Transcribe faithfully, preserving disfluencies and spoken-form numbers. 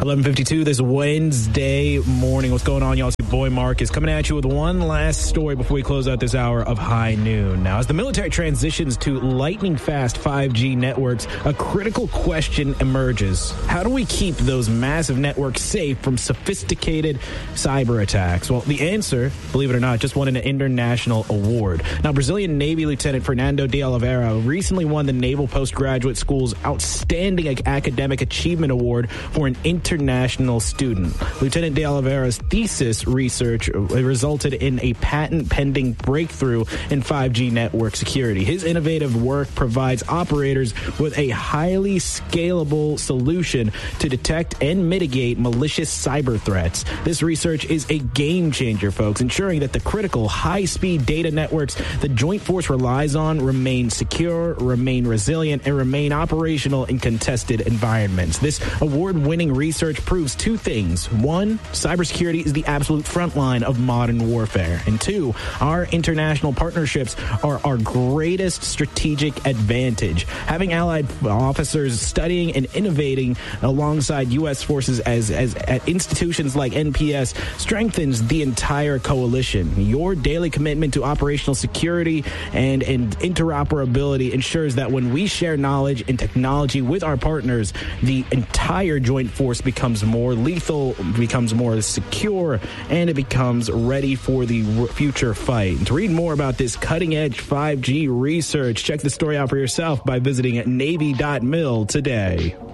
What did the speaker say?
eleven fifty-two this Wednesday morning. What's going on, y'all? It's your boy Mark is coming at you with one last story before we close out this hour of High Noon. Now, as the military transitions to lightning-fast five G networks, a critical question emerges. How do we keep those massive networks safe from sophisticated cyber attacks? Well, the answer, believe it or not, just won an international award. Now, Brazilian Navy Lieutenant Fernando de Oliveira recently won the Naval Postgraduate School's Outstanding Academic Achievement Award for an international student. Lieutenant de Oliveira's thesis research resulted in a patent-pending breakthrough in five G network security. His innovative work provides operators with a highly scalable solution to detect and mitigate malicious cyber threats. This research is a game changer, folks, ensuring that the critical high-speed data networks the Joint Force relies on remain secure, remain resilient, and remain operational in contested environments. This award-winning research proves two things. One, cybersecurity is the absolute front line of modern warfare. And two, our international partnerships are our greatest strategic advantage. Having allied officers studying and innovating alongside U S forces as, as at institutions like N P S strengthens the entire coalition. Your daily commitment to operational security and, and interoperability ensures that when we share knowledge and technology with our partners, the entire Joint Force becomes more lethal, becomes more secure, and it becomes ready for the future fight. And to read more about this cutting-edge five G research, check the story out for yourself by visiting Navy dot mil today.